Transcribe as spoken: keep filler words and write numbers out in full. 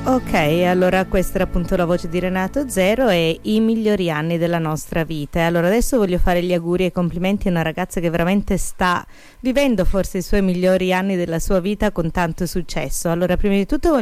Ok, allora questa era appunto la voce di Renato Zero e i migliori anni della nostra vita. E allora adesso voglio fare gli auguri e i complimenti a una ragazza che veramente sta vivendo forse i suoi migliori anni della sua vita con tanto successo. Allora prima di tutto voglio